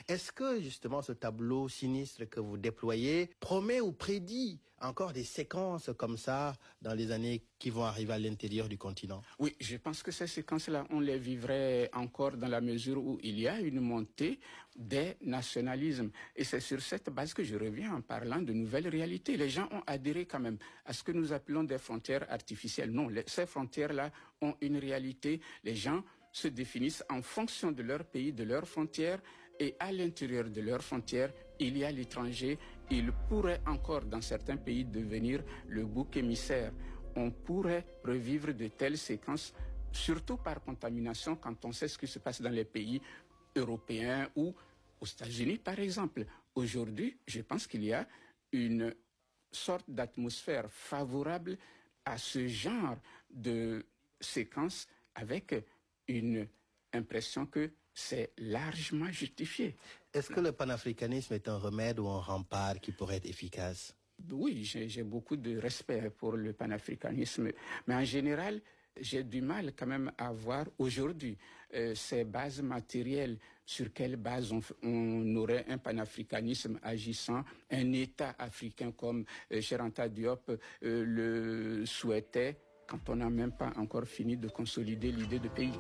Est-ce que justement ce tableau sinistre que vous déployez promet ou prédit encore des séquences comme ça dans les années qui vont arriver à l'intérieur du continent? Oui, je pense que ces séquences-là, on les vivrait encore dans la mesure où il y a une montée des nationalismes. Et c'est sur cette base que je reviens en parlant de nouvelles réalités. Les gens ont adhéré quand même à ce que nous appelons des frontières artificielles. Non, ces frontières-là ont une réalité. Les gens se définissent en fonction de leur pays, de leurs frontières, et à l'intérieur de leurs frontières, il y a l'étranger. Il pourrait encore, dans certains pays, devenir le bouc émissaire. On pourrait revivre de telles séquences, surtout par contamination, quand on sait ce qui se passe dans les pays européens ou aux États-Unis, par exemple. Aujourd'hui, je pense qu'il y a une sorte d'atmosphère favorable à ce genre de séquences avec une impression que c'est largement justifié. Est-ce que le panafricanisme est un remède ou un rempart qui pourrait être efficace? Oui, j'ai beaucoup de respect pour le panafricanisme, mais en général, j'ai du mal quand même à voir aujourd'hui ces bases matérielles, sur quelle base on aurait un panafricanisme agissant, un État africain comme Cheikh Anta Diop le souhaitait, quand on n'a même pas encore fini de consolider l'idée de pays.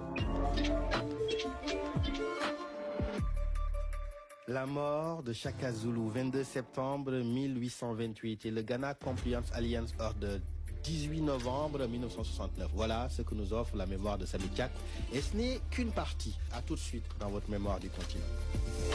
La mort de Shaka Zulu, 22 septembre 1828, et le Ghana Compliance Alliance Order de 18 novembre 1969. Voilà ce que nous offre la mémoire de Sami Diak. Et ce n'est qu'une partie. À tout de suite dans votre mémoire du continent.